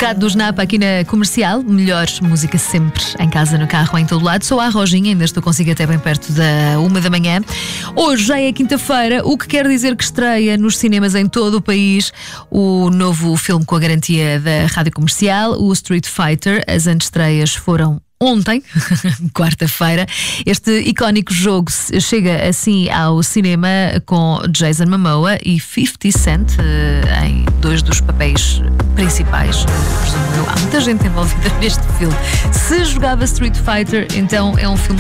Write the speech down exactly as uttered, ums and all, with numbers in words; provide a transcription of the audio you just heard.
Descado do Snap aqui na Comercial. Melhor música sempre, em casa, no carro, em todo lado. Sou a Roginha, ainda estou consigo até bem perto da uma da manhã. Hoje já é quinta-feira, o que quer dizer que estreia nos cinemas em todo o país o novo filme com a garantia da Rádio Comercial, o Street Fighter. As antestreias foram ontem, quarta-feira. Este icónico jogo chega assim ao cinema com Jason Momoa e fifty Cent uh, em dois dos papéis principais. Uh, presumo eu. Há muita gente envolvida neste filme. Se jogava Street Fighter, então é um filme